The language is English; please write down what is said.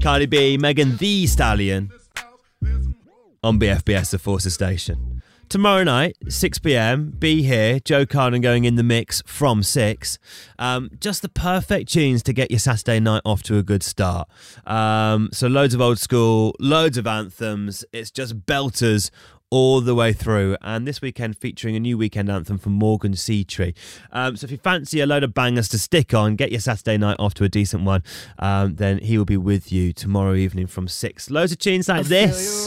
Cardi B, Megan Thee Stallion on BFBS, the Forces Station. Tomorrow night, 6 p.m, be here. Joe Carden going in the mix from 6. Just the perfect tunes to get your Saturday night off to a good start. So loads of old school, loads of anthems. It's just belters all the way through, and this weekend featuring a new weekend anthem from Morgan Seatree. So if you fancy a load of bangers to stick on, get your Saturday night off to a decent one, then he will be with you tomorrow evening from 6. Loads of tunes like this.